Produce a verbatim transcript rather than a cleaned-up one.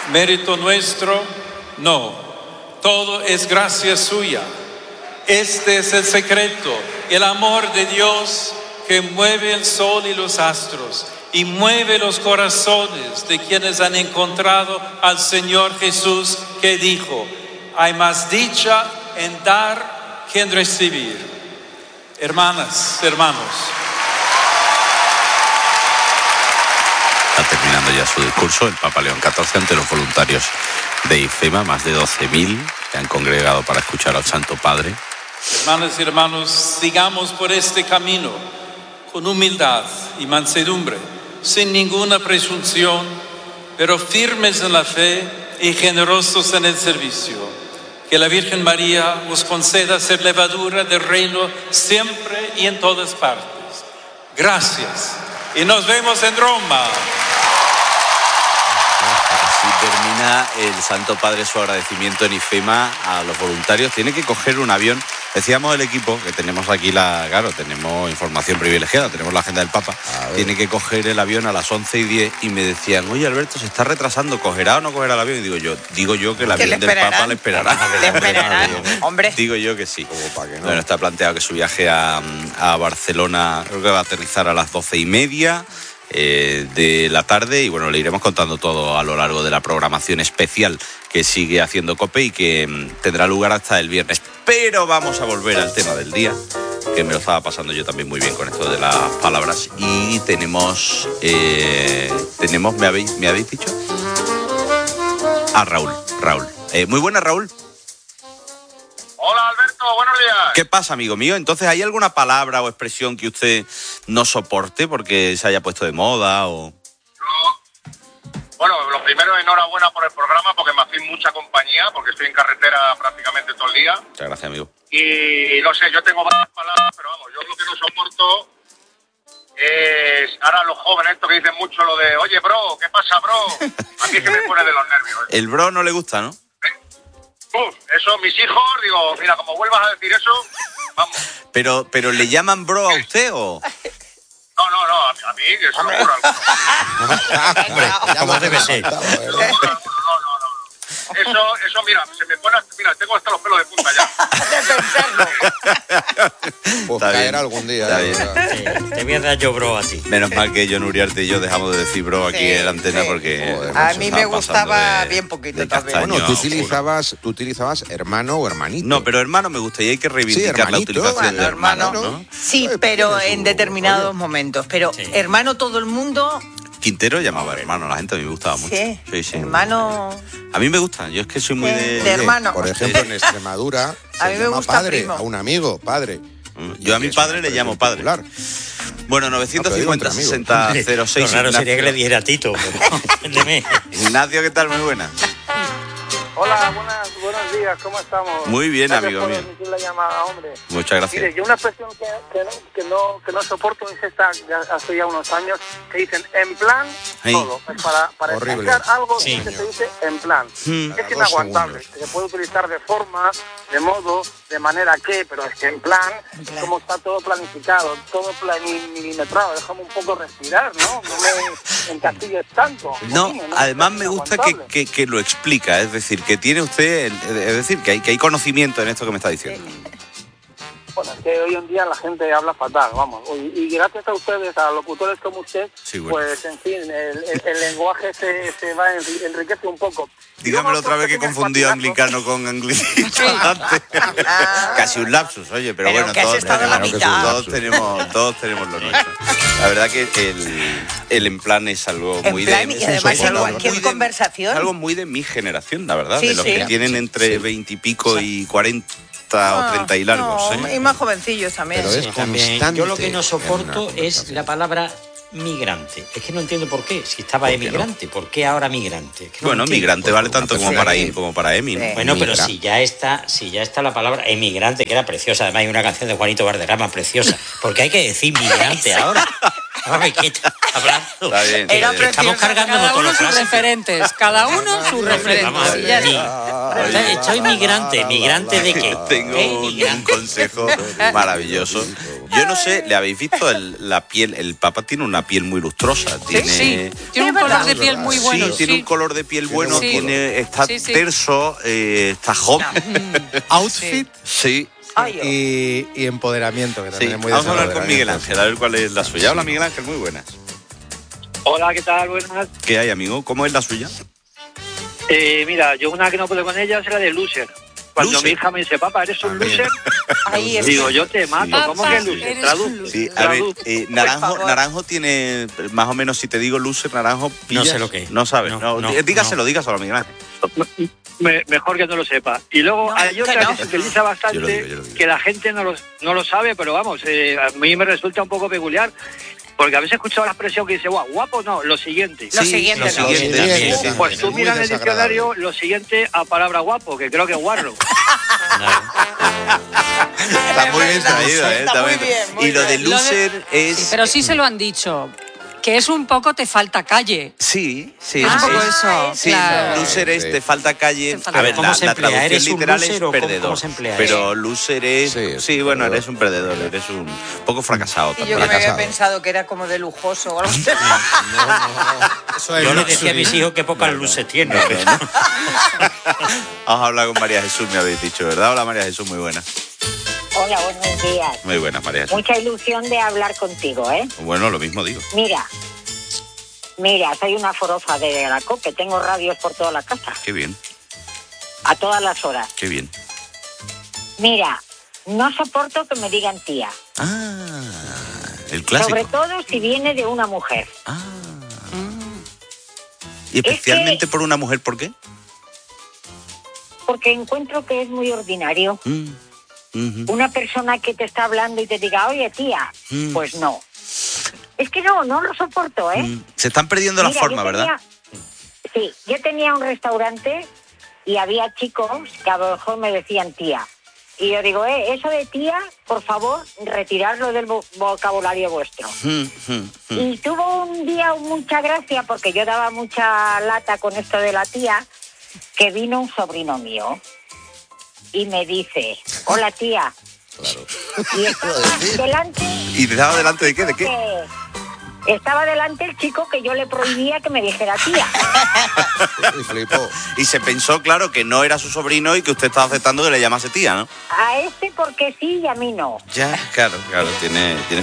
mérito nuestro, no. Todo es gracia suya. Este es el secreto, el amor de Dios que mueve el sol y los astros y mueve los corazones de quienes han encontrado al Señor Jesús, que dijo: hay más dicha en dar que en recibir. Hermanas, hermanos. Está terminando ya su discurso el Papa León catorce ante los voluntarios de IFEMA, más de doce mil que han congregado para escuchar al Santo Padre. Hermanas y hermanos, sigamos por este camino con humildad y mansedumbre, sin ninguna presunción, pero firmes en la fe y generosos en el servicio. Que la Virgen María os conceda ser levadura del reino siempre y en todas partes. Gracias y nos vemos en Roma. Así termina el Santo Padre su agradecimiento en IFEMA a los voluntarios. Tiene que coger un avión. Decíamos el equipo que tenemos aquí la, claro, tenemos información privilegiada, tenemos la agenda del Papa. Tiene que coger el avión a las once y diez y me decían: oye, Alberto, se está retrasando, ¿cogerá o no cogerá el avión? Y digo yo, digo yo que el avión del Papa le esperará. Le esperarán, hombre. Digo yo que sí. Para que no. Bueno, está planteado que su viaje a, a Barcelona, creo que va a aterrizar a las doce y media. Eh, de la tarde, y bueno, le iremos contando todo a lo largo de la programación especial que sigue haciendo COPE y que mm, tendrá lugar hasta el viernes. Pero vamos a volver al tema del día, que me lo estaba pasando yo también muy bien con esto de las palabras. Y tenemos, eh, tenemos, ¿me habéis, me habéis dicho? A Raúl, Raúl. Eh, muy buenas, Raúl. Hola, Alberto, buenos días. ¿Qué pasa, amigo mío? Entonces, ¿hay alguna palabra o expresión que usted no soporte porque se haya puesto de moda o...? No. Bueno, lo primero, enhorabuena por el programa, porque me hacéis mucha compañía, porque estoy en carretera prácticamente todo el día. Muchas gracias, amigo. Y no sé, yo tengo varias palabras, pero vamos, yo lo que no soporto es ahora los jóvenes, esto que dicen mucho lo de: oye, bro, ¿qué pasa, bro? A mí es que me pone de los nervios. ¿eh? El bro no le gusta, ¿no? Uf, eso, mis hijos, digo, mira, como vuelvas a decir eso, vamos. Pero, pero ¿le llaman bro a usted o...? No, no, no, a, a mí, que eso no ocurra algo. Hombre, como debe ser. No, no, no, no, no. Eso, eso, mira, se me pone, mira, tengo hasta los pelos de punta ya. Pues caerá algún día. Está bien. Sí, te voy a dar yo bro a ti. Menos mal que John Uriarte y yo dejamos de decir bro aquí Sí, en la antena sí. porque... Joder, bueno, a se mí estaba me gustaba pasando de- bien poquito de también. castaño Bueno, tú a oscuro. utilizabas, tú utilizabas hermano o hermanito. No, pero hermano me gusta y hay que reivindicar Sí, la hermanito. utilización Bueno, de hermano, hermano. ¿no? Sí, Eh, pero tiene en su determinados rollo. momentos. Pero Sí. hermano todo el mundo, Quintero llamaba hermano, la gente a mí me gustaba mucho. sí. Sí, sí. Hermano, A mí me gusta, yo es que soy muy Sí, de... de Oye, hermano. Por ejemplo, en Extremadura A se mí me llama gusta padre, primo. a un amigo, padre. Yo a mi Es padre una le llamo expresión padre. popular. Bueno, novecientos cincuenta, entre amigos. sesenta, cero seis. Lo raro sería que Ignacio. le diera Tito, pero entiéndeme. Ignacio, ¿qué tal? Muy buena. Hola, buenas, buenos días, ¿cómo estamos? Muy bien, Gracias amigo por mío. emitir la llamada, hombre. Muchas gracias. Mire, yo una expresión que, que, no, que, no, que no soporto es esta, ya hace ya unos años, que dicen en plan Ay. todo. Es para, para Horrible. explicar algo Sí. que se dice en plan. Hmm. Es Cada inaguantable. dos Que se puede utilizar de forma, de modo, de manera que, pero es que en plan, En plan. como está todo planificado, todo plani- milimetrado, déjame un poco respirar, ¿no? No me encastilles tanto. No, Coño, además Es me gusta que, inaguantable. que, que lo explica, es decir, que tiene usted, el- es decir, que hay, que hay conocimiento en esto que me está diciendo. Bueno, es que hoy en día la gente habla fatal, vamos. Y, y gracias a ustedes, a locutores como usted, Sí, bueno. pues en fin, el, el- el lenguaje se, se va a enri- enriquece un poco. Dígamelo Y otra vez que pequeños confundió patinazo. anglicano con anglicano antes. Casi un lapsus, oye, pero, Pero bueno, que has todos, estado en la tenemos, mitad. todos, tenemos, todos tenemos lo nuestro. La verdad que el, el en plan es algo En muy plan, de... y además es en algo cualquier muy de- conversación. Es algo muy de mi generación, la verdad, Sí, de los sí. que tienen entre veintipico y cuarenta o treinta y largos. no, ¿eh? y más jovencillos también. Pero es Sí, también. constante Yo lo que no en soporto una es conversación. la palabra migrante. Es que no entiendo por qué. Si estaba ¿Por qué no? emigrante, ¿por qué ahora migrante? Es que no Bueno, lo entiendo. migrante vale tanto como Sí. para ir como para Emi, ¿no? Sí. Bueno, pero Migra. si ya está, si ya está la palabra emigrante, que era preciosa, además hay una canción de Juanito Valderrama preciosa, porque hay que decir migrante ahora. A ver, ¿qué estás hablando? Está bien, Era está bien. Estamos cargando Cada todos uno los sus clásicos. referentes, cada uno sus referentes. Y ya está. Mi- Soy migrante, migrante de qué? Tengo ¿Eh, un, un migrante? consejo maravilloso. Yo no sé, ¿le habéis visto el- la piel? El Papa tiene una piel muy lustrosa. Tiene, Sí, tiene un es color verdad. de piel muy bueno. sí, tiene un color de piel bueno, Sí. tiene, está Sí, sí. terso, eh, está joven. Outfit Sí. Ay, oh. y, y empoderamiento, que Sí, también es muy vamos a hablar con Miguel desempoderamiento. Ángel, a ver cuál es la suya. Hola Miguel Ángel, muy buenas. Hola, ¿qué tal? Buenas. ¿Qué hay, amigo? ¿Cómo es la suya? Eh, mira, yo una que no puedo con ella es la de loser. Cuando Loser. mi hija me dice, papá, ¿eres un También. loser? Ahí es. Digo, yo te mato. Sí. ¿Cómo Papá, que loser? eres Tradu- un loser. Sí, a ver, tradu- eh, Naranjo, favor. Naranjo tiene, más o menos, si te digo loser, Naranjo, No pillas. sé lo que es. No sabes, No, no, no, dí- dígaselo, no. dígaselo, Miguel Ángel. Me- mejor que no lo sepa. Y luego No, hay que otra no. que se utiliza bastante, Yo lo digo, yo lo digo. que la gente no lo, no lo sabe, pero vamos, eh, a mí me resulta un poco peculiar. Porque a veces he escuchado la expresión que dice, guau, guapo no, lo siguiente. Lo siguiente, lo no. siguiente. Sí, también, sí, sí. Pues tú Muy miras en el desagradable. diccionario lo siguiente a palabra guapo, que creo que es guarro. Está muy bien verdad, traído, ¿eh? está muy bien. bien, muy Y lo de bien. Lo de- loser es... Sí, pero sí se lo han dicho, que es un poco te falta calle. Sí, sí. Es un sí. poco eso, Sí, claro. loser es Sí. te falta calle. Te falta A ver, calle. ¿Cómo la, se la emplea? traducción ¿Eres un literal loser es o cómo- perdedor. cómo se emplea Pero loser es... Sí, Sí, es bueno, perdedor. eres un perdedor, eres un poco fracasado Y yo también. que me había Fracasado. pensado que era como de lujoso o algo así. Eso es Yo le luxury. decía a mis hijos que pocas luces tiene. Vamos a hablar con María Jesús, me habéis dicho, ¿verdad? Hola María Jesús, muy buena. Hola, buenos días. Muy buena, María Jesús. Mucha ilusión de hablar contigo, ¿eh? Bueno, lo mismo digo. Mira, mira, soy una forofa de la COPE, tengo radios por toda la casa, Qué bien, a todas las horas. qué bien. Mira, no soporto que me digan tía, Ah, el clásico. sobre todo si viene de una mujer. Ah. Y especialmente que- por una mujer, ¿por qué? Porque encuentro que es muy ordinario. Mm, ujú, Una persona que te está hablando y te diga, oye tía, Mm. pues no. Es que no, no lo soporto, ¿eh? mm. Se están perdiendo la Mira, forma, yo ¿verdad? tenía- Sí, yo tenía un restaurante y había chicos que a lo mejor me decían tía. Y yo digo, eh, eso de tía, por favor, retirarlo del vo- vocabulario vuestro. Mm, mm, mm. Y tuvo un día mucha gracia, porque yo daba mucha lata con esto de la tía, que vino un sobrino mío y me dice, hola tía. Y estaba delante... ¿Y te daba delante de qué? ¿De qué? que estaba delante el chico que yo le prohibía que me dijera tía. Y flipó. Y se pensó, claro, que no era su sobrino y que usted estaba aceptando que le llamase tía, ¿no? A este porque sí y a mí no. Ya, claro, claro, tiene, tiene